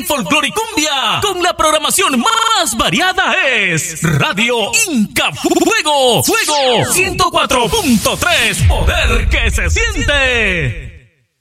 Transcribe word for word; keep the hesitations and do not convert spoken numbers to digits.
folclore y cumbia, con la programación más variada es Radio Inca Fuego, Fuego ciento cuatro punto tres, poder que se siente.